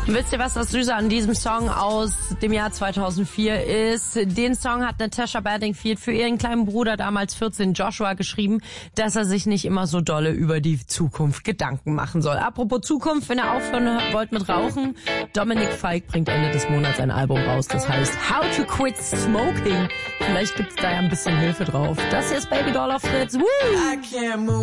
Und wisst ihr, was das Süße an diesem Song aus dem Jahr 2004 ist? Den Song hat Natasha Bedingfield für ihren kleinen Bruder, damals 14, Joshua, geschrieben, dass er sich nicht immer so dolle über die Zukunft Gedanken machen soll. Apropos Zukunft, wenn ihr aufhören wollt mit Rauchen, Dominik Fike bringt Ende des Monats ein Album raus, das heißt How to Quit Smoking. Vielleicht gibt's da ja ein bisschen Hilfe drauf. Das hier ist Baby Doll auf Fritz. Woo!